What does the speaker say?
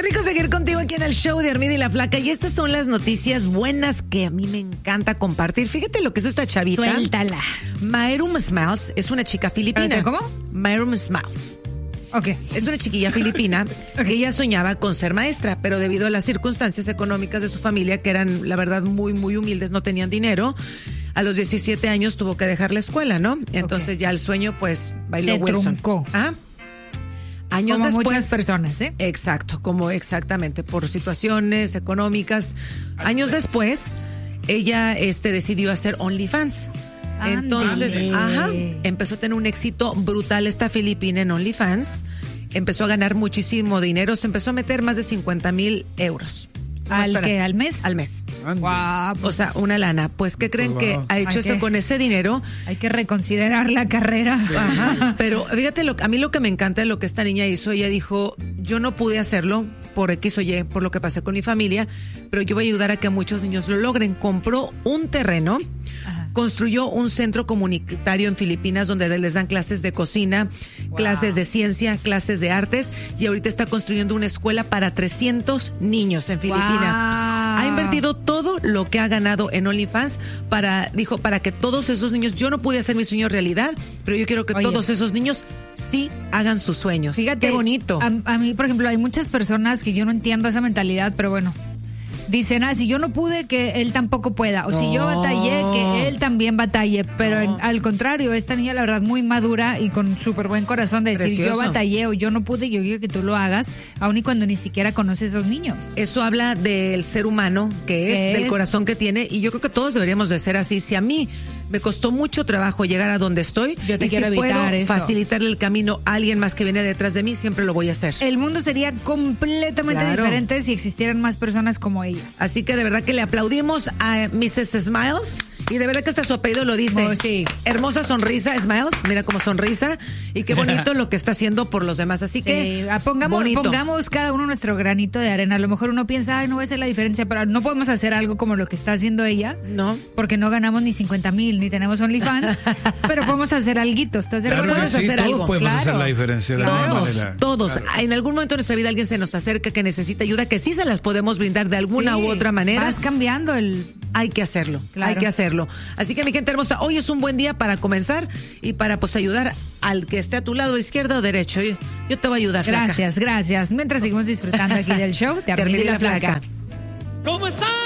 Qué rico seguir contigo aquí en el show de Armida y la Flaca. Y estas son las noticias buenas que a mí me encanta compartir. Fíjate lo que es esta chavita. Suéltala. Mayrum Smiles es una chica filipina. ¿Cómo? Mayrum Smiles. Ok. Es una chiquilla filipina que ella soñaba con ser maestra, pero debido a las circunstancias económicas de su familia, que eran, la verdad, muy, muy humildes, no tenían dinero, a los 17 años tuvo que dejar la escuela, ¿no? Entonces ya el sueño, pues, bailó Se Wilson. truncó. ¿Ah? Años Como después, muchas personas, ¿eh? Exacto, exactamente, por situaciones económicas. Años después, ella decidió hacer OnlyFans. Entonces, empezó a tener un éxito brutal esta filipina en OnlyFans. Empezó a ganar muchísimo dinero. Se empezó a meter más de 50,000 euros. ¿Al mes? Al mes. Wow. O sea, una lana. Pues, ¿qué creen que ha hecho eso con ese dinero? Hay que reconsiderar la carrera. Ajá. Pero fíjate, a mí lo que me encanta de lo que esta niña hizo, ella dijo, yo no pude hacerlo por X o Y, por lo que pasé con mi familia, pero yo voy a ayudar a que muchos niños lo logren. Compró un terreno. Ajá. Construyó un centro comunitario en Filipinas donde les dan clases de cocina, clases de ciencia, clases de artes, y ahorita está construyendo una escuela para 300 niños en Filipinas. Ha invertido todo lo que ha ganado en OnlyFans para que todos esos niños, yo no pude hacer mi sueño realidad, pero yo quiero que todos esos niños sí hagan sus sueños. Fíjate, qué bonito. A mí, por ejemplo, hay muchas personas que yo no entiendo esa mentalidad, pero bueno. Dicen, si yo no pude, que él tampoco pueda. O si yo batallé, que él también batalle. Pero al contrario, esta niña, la verdad, muy madura y con súper buen corazón de decir, Precioso. Yo batallé o yo no pude, yo quiero que tú lo hagas, aun y cuando ni siquiera conoces a esos niños. Eso habla del ser humano que es, del corazón que tiene, y yo creo que todos deberíamos de ser así. Si a mí me costó mucho trabajo llegar a donde estoy, yo te quiero si puedo eso. facilitarle el camino a alguien más que viene detrás de mí, siempre lo voy a hacer. El mundo sería completamente diferente si existieran más personas como ella. Así que de verdad que le aplaudimos a Mrs. Smiles, y de verdad que hasta su apellido lo dice. Sí. Hermosa sonrisa, Smiles, mira cómo sonrisa, y qué bonito lo que está haciendo por los demás. Así que pongamos cada uno nuestro granito de arena. A lo mejor uno piensa, no va a ser la diferencia, pero no podemos hacer algo como lo que está haciendo ella. No. Porque no ganamos ni 50,000, ni tenemos OnlyFans, pero podemos hacer alguito. ¿Estás de acuerdo? Claro, hacer algo. Podemos hacer la diferencia de alguna manera. Todos. Claro. En algún momento de nuestra vida alguien se nos acerca que necesita ayuda, que sí se las podemos brindar de alguna u otra manera. Vas cambiando Hay que hacerlo, claro. Hay que hacerlo. Así que mi gente hermosa, hoy es un buen día para comenzar y para ayudar al que esté a tu lado, izquierdo o derecho. Yo te voy a ayudar, Gracias. Mientras seguimos disfrutando aquí del show, te Armida y la Flaca. ¿Cómo están?